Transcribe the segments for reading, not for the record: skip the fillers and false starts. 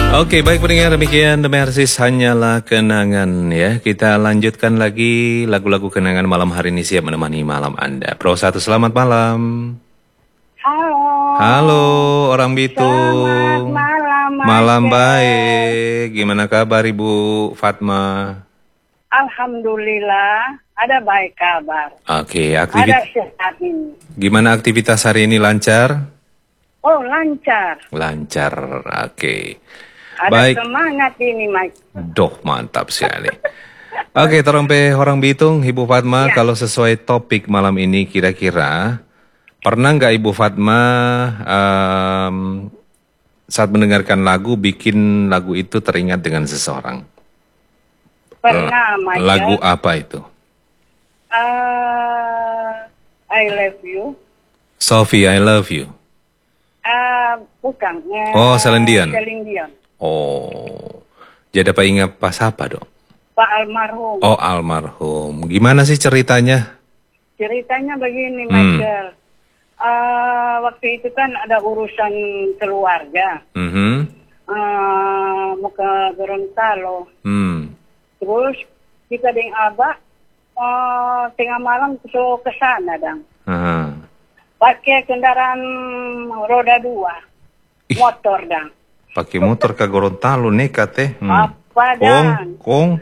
Oke, baik pendengar, demikian The Mersis Hanyalah Kenangan ya. Kita lanjutkan lagi lagu-lagu kenangan malam hari ini, siap menemani malam Anda. Pro 1, selamat malam. Halo. Halo orang Selamat Bitung. malam, Malam Michael. baik. Gimana kabar Ibu Fatma? Alhamdulillah, ada baik kabar. Oke, Ada sehat ini. gimana aktivitas hari ini, lancar? Oh, lancar. Lancar, oke. Ada Baik. semangat ini, Mike. Doh, mantap sekali. Oke, terompe orang Bitung, Ibu Fatma, kalau sesuai topik malam ini kira-kira pernah nggak Ibu Fatma saat mendengarkan lagu bikin lagu itu teringat dengan seseorang? Pernah, Michael. Lagu apa itu? I love you. Sophie, I love you. Bukan. Oh, Celine Dion. Celine Dion. Oh, jadi apa ingat pas apa dong? Pak almarhum. Oh, almarhum. Gimana sih ceritanya? Ceritanya begini, Michael. Waktu itu kan ada urusan keluarga. Mau ke Gorontalo. Terus kita dengan Abah tengah malam ke sana, Dang. Pakai kendaraan roda 2, motor, Dang. Pakai motor ke Gorontalo nekat teh. Apa, Dang? Kong.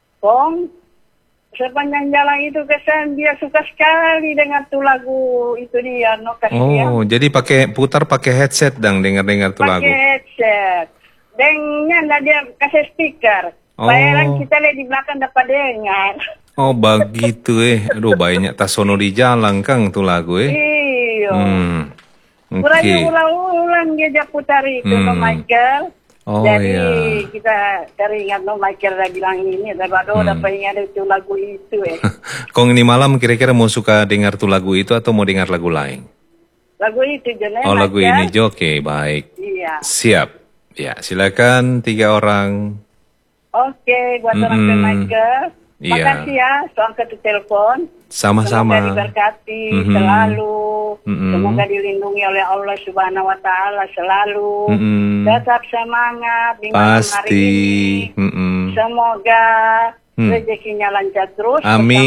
Sepanjang jalan itu kesan dia suka sekali dengar tuh lagu itu dia, no kasihan. Oh, jadi putar pakai headset Dang, dengar tuh lagu. Pakai headset. Dengnya dia kasih speaker. Bayaran kita lihat di belakang dapat dengar. Oh, begitu Aduh, banyak tasono di jalan Kang tuh lagu Iya. Oke. Ulang dia putar itu, no Michael. Oh, jadi iya. kita teringat, no Michael udah bilang ini, dapat ingat itu lagu itu Kong ini malam kira-kira mau suka dengar tuh lagu itu atau mau dengar lagu lain? Lagu itu jenis. Oh, lagu ini Oke, baik. Iya. Siap. Ya, silakan 3 orang. Oke, buat orang ke Michael. Iya. Makasih ya, soal ke telepon. Sama-sama. Semoga diberkati selalu. Semoga dilindungi oleh Allah Subhanahu wa Ta'ala selalu. Tetap semangat di malam hari ini. Semoga rezekinya lancar terus.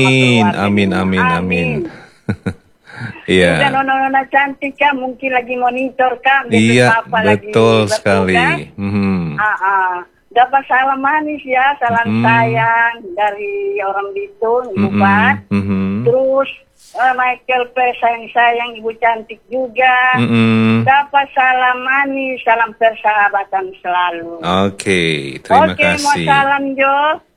Amin. Iya. Juga nona-nona cantik kan, mungkin lagi monitor kan. Iya, betul lagi sekali. Dapat salam manis ya, salam sayang dari orang Bitung, Ibu Pat. Terus Michael P, sayang Ibu cantik juga. Dapat salam manis, salam persahabatan selalu. Oke, terima kasih. Mau salam Jo.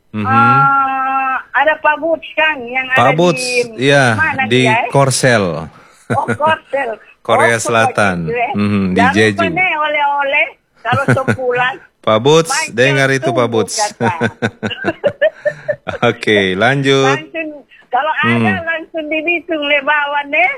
Ada Pak Buts kan yang Pak ada Buts, di mana di dia? Korsel. Oh, Korsel. Korea Selatan. Di Jeju. Jangan lupa oleh-oleh kalau sepulang. Pak Buts, dengar itu Pak Buts. Oke, lanjut. Langsung, kalau ada langsung dibitung lebawan deh.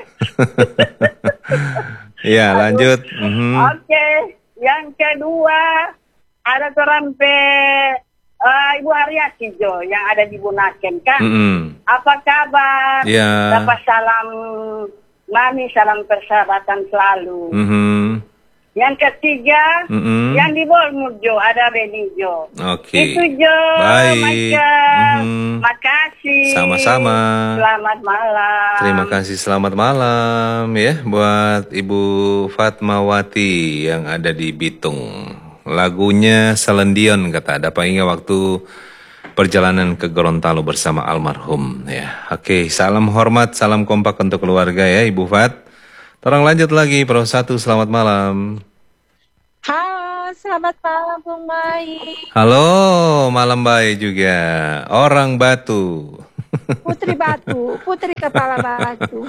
Iya, lanjut. Oke, yang kedua ada terampe Ibu Haryati Jo yang ada di Bunaken kan. Apa kabar? Dapat salam manis, salam persahabatan selalu. Yang ketiga, yang di Bolmur Jo, ada Beni Jo. Oke. Itu Jo. Baik. Makasih. Sama-sama. Selamat malam. Terima kasih, selamat malam ya buat Ibu Fatmawati yang ada di Bitung. Lagunya Celine Dion kata, dapat ingat waktu perjalanan ke Gorontalo bersama almarhum ya. Oke, salam hormat, salam kompak untuk keluarga ya Ibu Fat. Tolong lanjut lagi, Pro 1, selamat malam. Halo, selamat malam Bung Mai. Halo, malam baik juga. Orang Batu. Putri Batu, Putri Kepala Batu.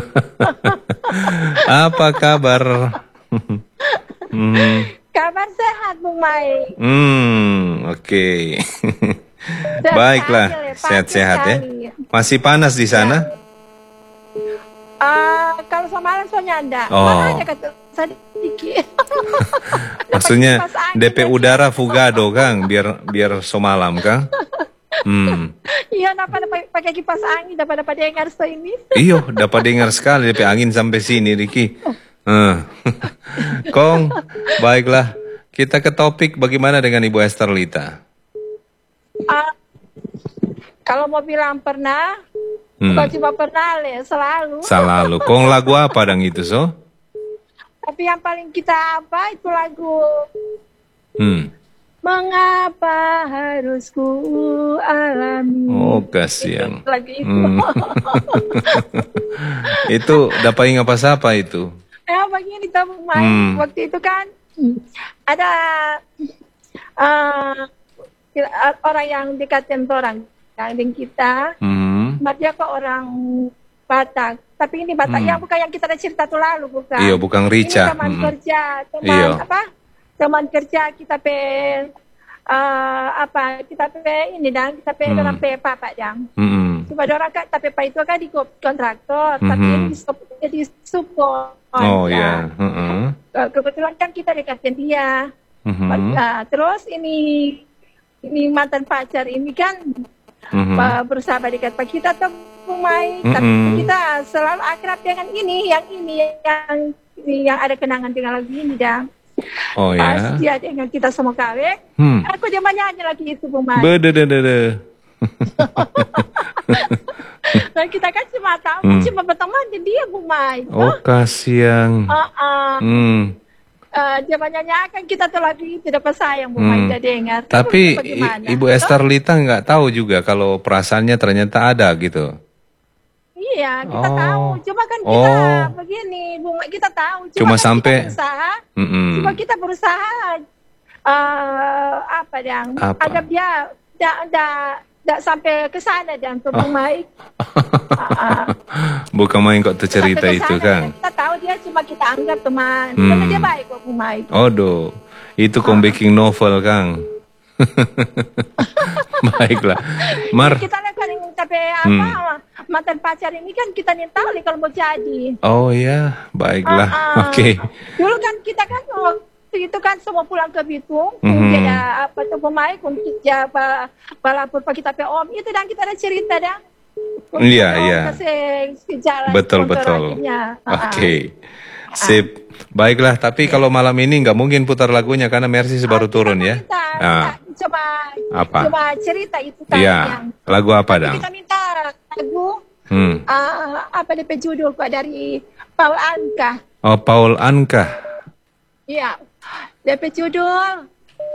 Apa kabar? Kabar sehat Bung Mai. Oke. Baiklah, sehat-sehat ya. Masih panas di sana? Kalau semalam soalnya ada. Oh. Kata sedikit. Maksudnya DP udara fugado Kang, biar semalam Kang. Iya, dapat pakai kipas angin, dapat dengar ini. Iyo, dapat dengar sekali DP angin sampai sini, Riki. Kong, baiklah. Kita ke topik bagaimana dengan Ibu Esterlita? Kalau mau bilang pernah, bukan cuma pernah, selalu. Selalu. Kong lagu apa dang itu, so? Tapi yang paling kita apa itu lagu Mengapa harus ku alami. Oh, kasihan. Lagu itu. Itu dapat ingat apa itu? Begini kita main waktu itu kan ada orang yang dekatin orang dengan kita. Dia kok orang Batak, tapi ini Batak yang bukan yang kita ada cerita tuh lalu, bukan. Iya, bukan Rica. Ini teman kerja, teman kerja kita kita ini dan kita orang papa jam. Cuma orang kan tapi pak itu kan di kontraktor, tapi ini jadi support. Oh ya. Kebetulan kan kita dekatin dia. Terus ini mantan pacar ini kan berusaha dekat pak kita tuh Bumai, tapi kita selalu akrab dengan yang ada kenangan dengan lagu ini dah. Oh ya. Pas dia dengan kita semua kawin, aku dia nyanyi lagi itu Bumai. Dan kita kan cuma tahu, cuma berteman dengan dia Bumai. Oh kasihan. Dia menyanyikan kita tuh lagi tidak sayang Bumai tidak dengar. Tapi Ibu Esterlita nggak tahu juga kalau perasaannya ternyata ada gitu. Iya, kita tahu. Cuma kan kita begini, Bumai kita tahu. Cuma kan sampai kita berusaha. Cuma kita berusaha agar dia tidak sampai ke sana dan ke Bumai. Bukan main kok tuh cerita itu kan. Kita tahu dia cuma kita anggap teman. Karena dia baik kok Bumai. Odo, itu baking novel Kang. Baiklah. Kita lihat kan tapi mantan pacar ini kan kita tahu kalau mau jadi. Oh ya, baiklah. Oke. Dulu kan kita kan itu kan semua pulang ke Bitung, ada pemain untuk balapur pagi tapi om itu dan kita ada cerita dah. Iya. Betul. Oke. Sip. Baiklah, tapi kalau malam ini nggak mungkin putar lagunya karena Mercy baru turun ya. Coba cerita itu kan. Iya. Lagu apa dong? Kita minta lagu DP judul kok dari Paul Anka. Oh, Paul Anka. Iya. DP judul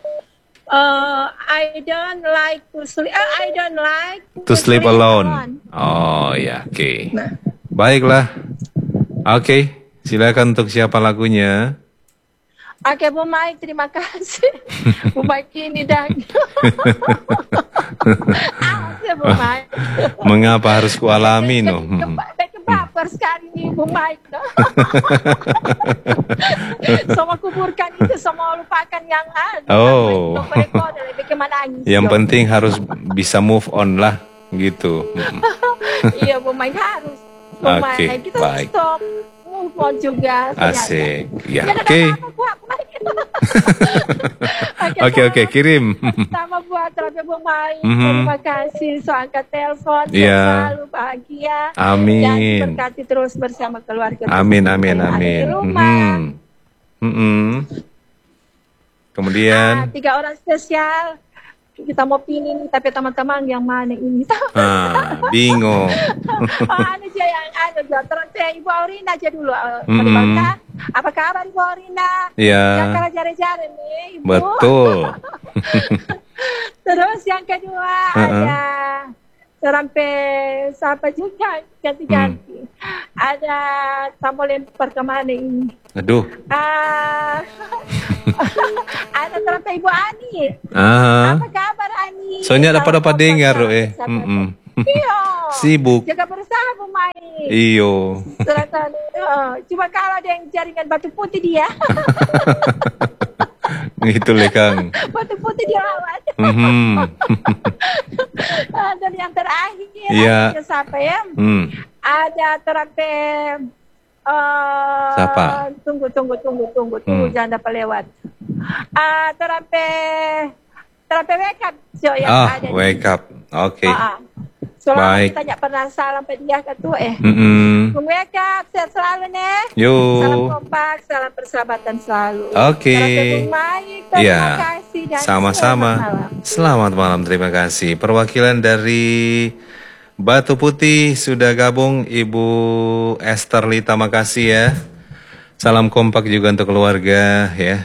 I don't like to sleep alone. Oh ya, oke. Baiklah. Oke. Silakan untuk siapa lagunya? Oke, Bu Mike, terima kasih. Bu Mike ini dah. Bu Mike. Mengapa harus kualami no? Baper sekali nih Bu Mike. Semua kuburkan itu, semua lupakan yang ada. Oh. Yang penting harus bisa move on lah, gitu. Iya, Bu Mike harus. Bu Mike, kita baik. Stop. Juga asik ya, oke kirim sama buat terapia Bumai. Terima kasih so angkat telepon selalu bahagia amin dan berkati terus bersama keluarga amin kemudian 3 orang spesial kita mau pilih nih, tapi teman-teman yang mana ini? Bingung. Aja yang terus Ibu Aurina aja dulu. Apa kabar Ibu Aurina? Iya. Yang kalau jari-jari nih, Ibu. Betul. Terus yang kedua ada sampai siapa juga ganti-ganti. Ada kamu lempar kemana ini? Aduh. Ada sampai Ibu Ani. Apa kabar Ani? Soalnya dapat dengar Iya. Sibuk. Jaga berusaha Bumai. Iyo. Cuma kalau ada yang jaringan batu putih dia. Gitu Kang. Batu putih dia lawat. Dan yang terakhir ada siapa ya? Ada terakhir siapa? Tunggu jangan dapat lewat. Terakhir wake up. Wake up. Oke. Selama kita tidak pernah salam pada dia ke tuh Bung Weka, sehat selalu nih. Salam kompak, salam persahabatan selalu. Oke. Bung Mai, terima kasih. Sama-sama. Selamat malam, terima kasih. Perwakilan dari Batu Putih sudah gabung, Ibu Esther Lita, makasih ya. Salam kompak juga untuk keluarga ya.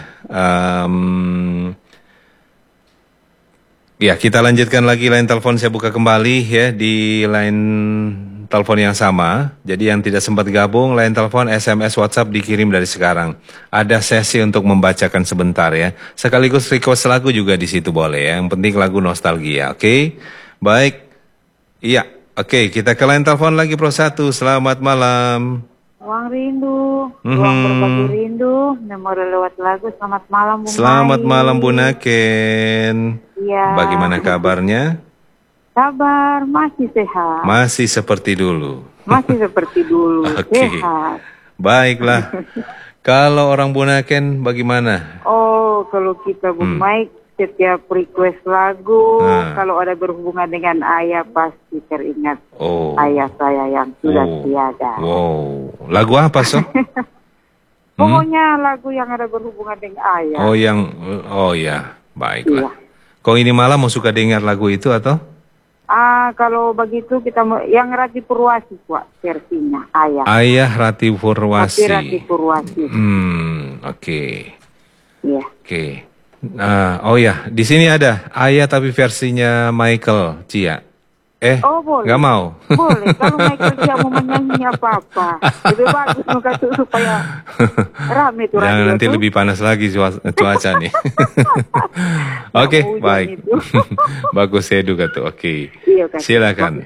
Ya, kita lanjutkan lagi line telepon, saya buka kembali ya di line telepon yang sama. Jadi yang tidak sempat gabung, line telepon, SMS, WhatsApp dikirim dari sekarang. Ada sesi untuk membacakan sebentar ya. Sekaligus request lagu juga di situ boleh ya. Yang penting lagu nostalgia, oke? Baik. Iya, oke, kita ke line telepon lagi Pro 1. Selamat malam. Ruang rindu, ruang berbagi rindu, memori lewat lagu. Selamat malam Bu Selamat malam Bu Naken. Iya. Bagaimana kabarnya? Kabar masih sehat. Masih seperti dulu. Masih seperti dulu. Sehat. Baiklah. Kalau orang Bu Naken bagaimana? Oh, kalau kita Bu Mike setiap request lagu, kalau ada berhubungan dengan ayah pasti teringat ayah saya yang sudah tiada. Wow, lagu apa so? Pokoknya lagu yang ada berhubungan dengan ayah. Oh ya, baiklah. Kau ini malam mau suka dengar lagu itu atau? Kalau begitu kita yang Rati Purwasi Pak, versinya ayah. Ayah Rati Purwasi. Rati Purwasi. Oke. Iya. Oke. Oh ya, di sini ada ayah tapi versinya Michael Cia. Boleh. Nggak mau? Boleh, kalau Michael Cia mau menyanyi apa-apa. Lebih bagus supaya rame tuh. Jangan nanti lebih panas lagi cuaca nih. Oke, baik. Bagus saya duga tuh, oke. Silakan.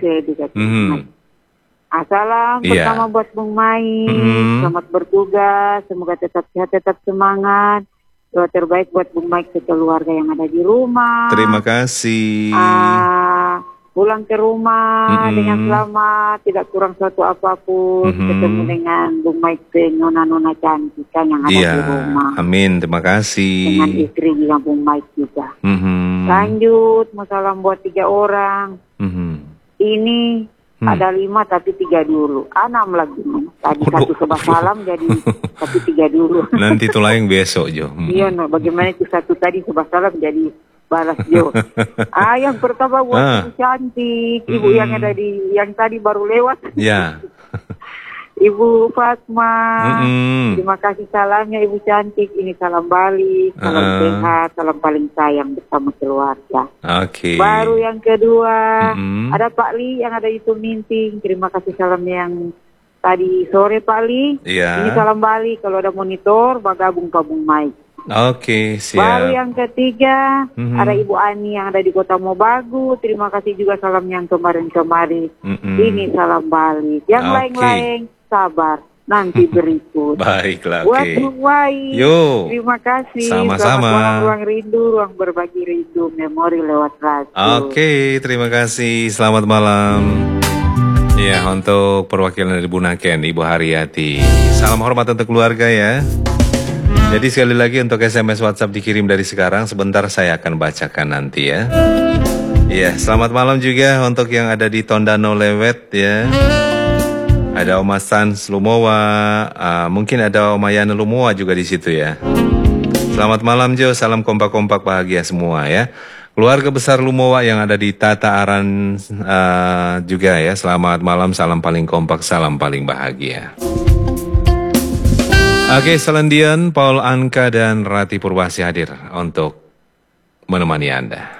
Salam pertama buat Bung Mai. Selamat bertugas, semoga tetap sehat, tetap semangat. Doa terbaik buat Bung Mike keluarga yang ada di rumah. Terima kasih. Pulang ke rumah dengan selamat, tidak kurang suatu apapun. Ketemu dengan Bung Mike dan nona-nona cantik kan yang ada di rumah. Amin, terima kasih. Dengan istri juga Bung Mike juga. Lanjut, mau salam buat 3 orang. Ini ada 5 tapi 3 dulu. 6 lagi. Tadi 1 sebab salam jadi tapi 3 dulu. Nanti itu yang besok Jo. Iya, bagaimana itu 1 tadi sebab salam jadi balas Jo. Yang pertama buat Ibu cantik, Ibu yang ada yang tadi baru lewat. Ya. Ibu Fatma, terima kasih salamnya Ibu cantik. Ini salam balik, salam sehat, salam paling sayang bersama keluarga. Oke. Baru yang kedua, ada Pak Li yang ada di Tuminting. Terima kasih salam yang tadi sore Pak Li. Iya. Ini salam balik, kalau ada monitor, bergabung ke Bung Mike. Oke, siap. Baru yang ketiga, ada Ibu Ani yang ada di Kota Mobagu. Terima kasih juga salam yang kemarin-kemarin. Ini salam balik. Yang lain-lain sabar, nanti berikut. Baiklah, buat Bung Wai, terima kasih. Sama-sama. Selamat ruang rindu, ruang berbagi rindu, memori lewat lagu. Oke, terima kasih. Selamat malam. Ya, untuk perwakilan dari Bu Naken, Ibu Haryati. Salam hormat untuk keluarga ya. Jadi sekali lagi untuk SMS WhatsApp dikirim dari sekarang, sebentar saya akan bacakan nanti ya. Ya, selamat malam juga untuk yang ada di Tondano Lewet ya. Ada Oma Sans Lumowa, mungkin ada Oma Yana Lumowa juga di situ ya. Selamat malam Jo, salam kompak-kompak bahagia semua ya. Keluarga besar Lumowa yang ada di Tata Aran juga ya. Selamat malam, salam paling kompak, salam paling bahagia. Oke, Selendian, Paul Anka dan Rati Purwasi hadir untuk menemani Anda.